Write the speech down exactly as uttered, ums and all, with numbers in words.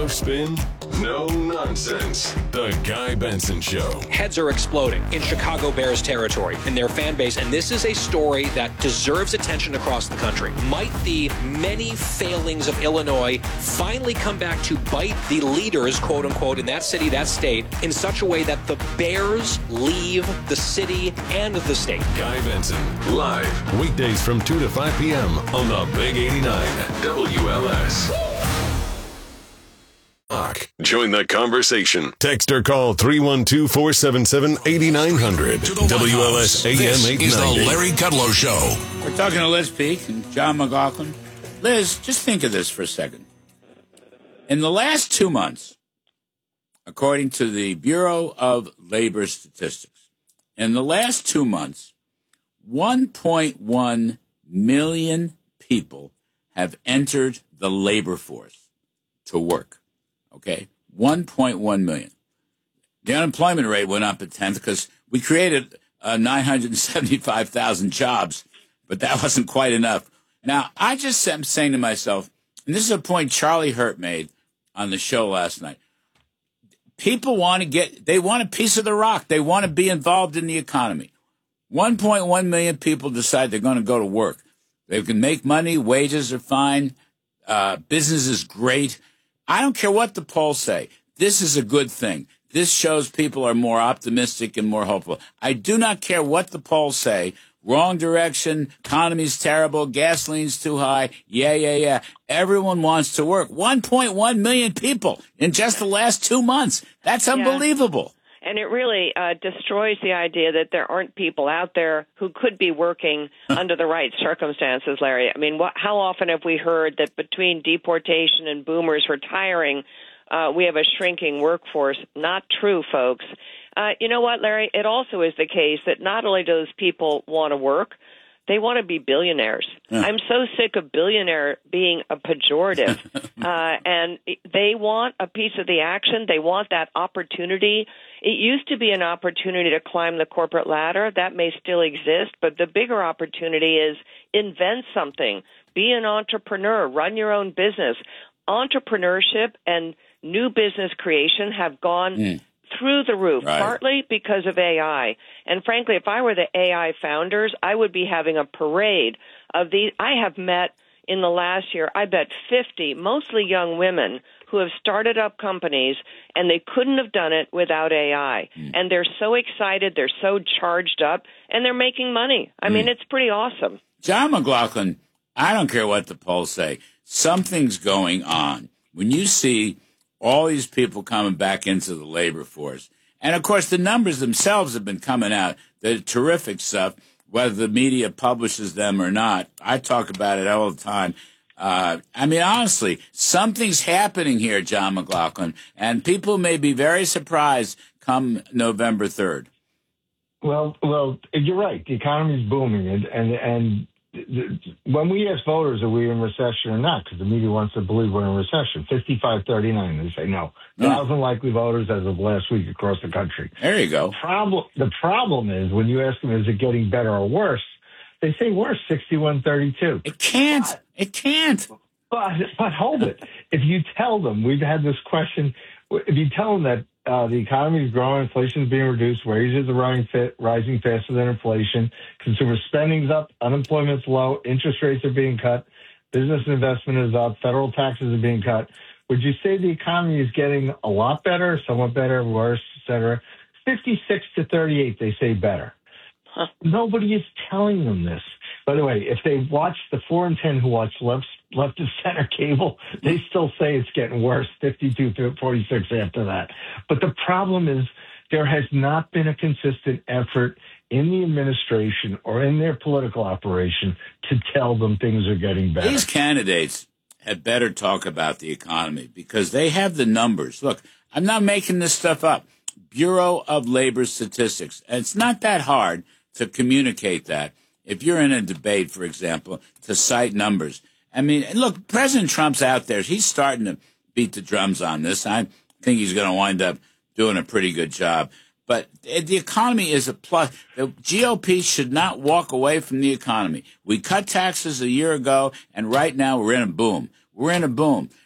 Enough spin, no nonsense. The Guy Benson Show. Heads are exploding in Chicago Bears territory in their fan base, and this is a story that deserves attention across the country. Might the many failings of Illinois finally come back to bite the leaders, quote unquote, in that city, that state, in such a way that the Bears leave the city and the state? Guy Benson, live, weekdays from two to five p.m. on the Big eighty-nine W L S. Join the conversation. Text or call three one two, four seven seven, eight nine zero zero. W L S A M This eight ninety. is the Larry Kudlow Show. We're talking to Liz Peek and John McLaughlin. Liz, just think of this for a second. In the last two months, according to the Bureau of Labor Statistics, in the last two months, one point one million people have entered the labor force to work. Okay, one point one million. The unemployment rate went up a tenth because we created uh, nine hundred seventy-five thousand jobs, but that wasn't quite enough. Now, I just am saying to myself, and this is a point Charlie Hurt made on the show last night, people want to get, they want a piece of the rock. They want to be involved in the economy. one point one million people decide they're going to go to work. They can make money, wages are fine, uh, business is great. I don't care what the polls say. This is a good thing. This shows people are more optimistic and more hopeful. I do not care what the polls say. Wrong direction, economy's terrible, gasoline's too high. Yeah, yeah, yeah. Everyone wants to work. one point one million people in just the last two months. That's unbelievable. Yeah. And it really uh, destroys the idea that there aren't people out there who could be working under the right circumstances, Larry. I mean, what, how often have we heard that between deportation and boomers retiring, uh, we have a shrinking workforce? Not true, folks. Uh, you know what, Larry? It also is the case that not only do those people want to work, they want to be billionaires. Yeah. I'm so sick of billionaire being a pejorative. uh, and they want a piece of the action. They want that opportunity. It used to be an opportunity to climb the corporate ladder. That may still exist, but the bigger opportunity is invent something. Be an entrepreneur. Run your own business. Entrepreneurship and new business creation have gone mm. through the roof, right. Partly because of A I. And frankly, if I were the A I founders, I would be having a parade of these. I have met in the last year, I bet fifty, mostly young women, who have started up companies, and they couldn't have done it without A I. Mm. And they're so excited, they're so charged up, and they're making money. I mm. mean, it's pretty awesome. John McLaughlin, I don't care what the polls say. Something's going on. When you see all these people coming back into the labor force. And, of course, the numbers themselves have been coming out. They're terrific stuff, whether the media publishes them or not. I talk about it all the time. Uh, I mean, honestly, something's happening here, John McLaughlin, and people may be very surprised come November third. Well, well, you're right. The economy's booming, and and, and when we ask voters, are we in recession or not, because the media wants to believe we're in recession, fifty-five thirty-nine, they say no. No. Thousand likely voters as of last week across the country. There you go. Problem, the problem is when you ask them, is it getting better or worse, they say worse, sixty-one thirty-two. It can't. But, it can't. But, but hold it. If you tell them, we've had this question, if you tell them that Uh, the economy is growing, inflation is being reduced, wages are rising, rising faster than inflation, consumer spending's up, unemployment's low, interest rates are being cut, business investment is up, federal taxes are being cut. Would you say the economy is getting a lot better, somewhat better, worse, et cetera? fifty-six to thirty-eight, they say better. Huh. Nobody is telling them this. By the way, if they watch the four and ten who watch left, left of center cable, they still say it's getting worse, fifty-two to forty-six after that. But the problem is there has not been a consistent effort in the administration or in their political operation to tell them things are getting better. These candidates had better talk about the economy because they have the numbers. Look, I'm not making this stuff up. Bureau of Labor Statistics. And it's not that hard to communicate that. If you're in a debate, for example, to cite numbers. I mean, look, President Trump's out there. He's starting to beat the drums on this. I think he's going to wind up doing a pretty good job. But the economy is a plus. The G O P should not walk away from the economy. We cut taxes a year ago, and right now we're in a boom. We're in a boom.